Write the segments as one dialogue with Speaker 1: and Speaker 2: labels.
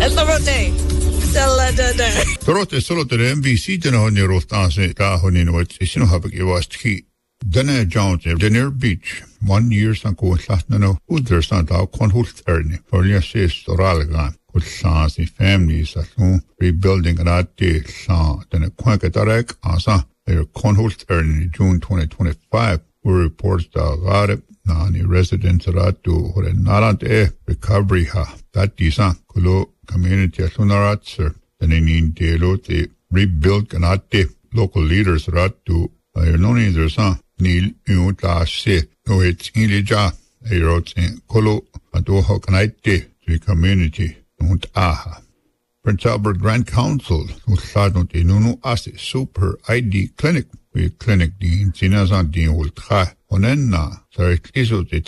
Speaker 1: Altamone. Saladada.
Speaker 2: Torote solo the MVC dena honi rostase ka honi no isino habak iwastki. Dena Jones Denier Beach 1 year sanko lasnano udler santa konhult erni. Forlia ses storalgan. Kulsasi families at rebuilding at the sa dena kwankatarek asa their konhult erni June 2025 were reports da gare nani residents ratu hore narant recovery ha that disa kulo community asunarat sir denin delo te rebuild kanate local leaders ratu noni there's nil uta se no it's ilija wrote kolo adoho kanate the community und aha Prince Albert Grand Council usadno te nunu ase super ID clinic we clinic din sinazan din ultra onenna so it is the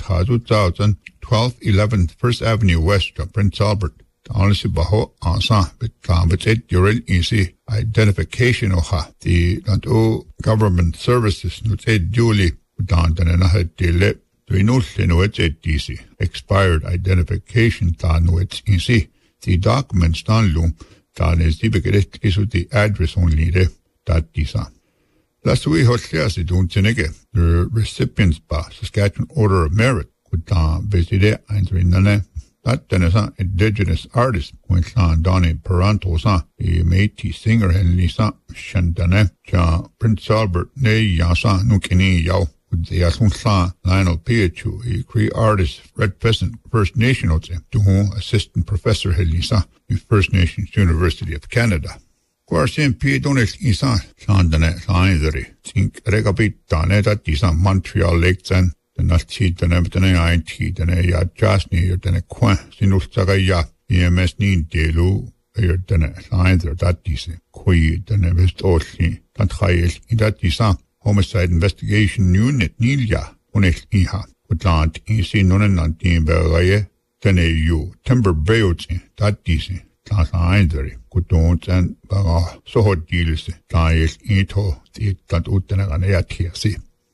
Speaker 2: 1211 First Avenue West of Prince Albert honestly baho asa but it during easy identification oha the government services no te duly dan na het dele we know it's DC expired identification dan no it's easy the documents dan lo dan is die begriff is the address only there that disa last week hosliasi don't tenege the recipients ba Saskatchewan Order of Merit could visit and that then is an indigenous artist when Donnie Peranto sa a Métis singer and Lisa Shandane ja Prince Albert ne yasa nukini yao with the Asunsa Lionel Piachu a Cree artist Red Pheasant First Nation ote to assistant professor Helisa the First Nations University of Canada. Quarsin Piedonis isa Shandane Sainzeri think regabitane that is a Montreal Lakes and the Nazi the IT the ya Jasni the Quan Sinustagaya EMS Nin Delu the Sainzer that is Kui the Nevest Oshi that highest in that is a homicide investigation unit Nilia Unex Iha with land easy non team Beraye then you timber beots that is Sainzeri Kudons and so deals Dias Ito that Utanagan Yatiasi.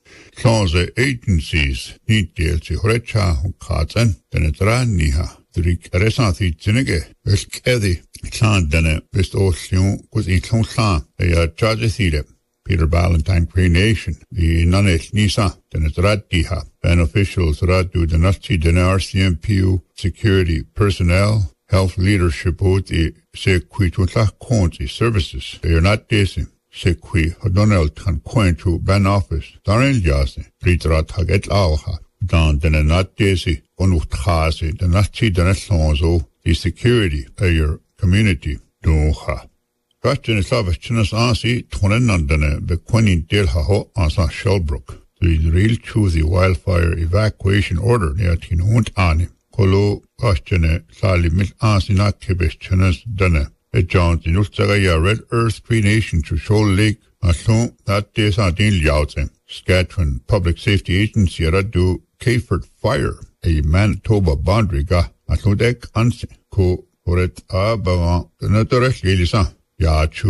Speaker 2: Clause agencies need deals to Horecha Katsan, Penetran Niha, the Resathi Zinege, West Kedi, Clan Dene, West Ocean, was in Clonsan, they are charges either. Peter Ballantyne Cree Nation, the Nanesh Nisa, Denetrat beneficials Radu, the Nazi Den RCMPU, security personnel, health leadership, both the Sequitula County services, they are not decent. Sequi Donald can coin to ban office. Darren Jase, Ritra Taget Auha, Dan Denat Desi, Onuchtase, the Nazi Denetlonzo, the security of your community, Doha. Question is of Chinas Ansi, Tonenandene, Bequenin Delhaho, Ansa Shellbrook. The real choosy wildfire evacuation order near Tinunt Ani. Kolo, question, Sali Mil Ansi Nakibes Chinas Dene. Jones in Ustagaya Red Earth Cree Nation to Shoal Lake, Aslon, that days are in Liaozen. Saskatchewan Public Safety Agency Radu Kayford Fire, a Manitoba boundary ga, Aslodek Ansi, ko Oret Abavan, the Notorious Yelisa, Yachu.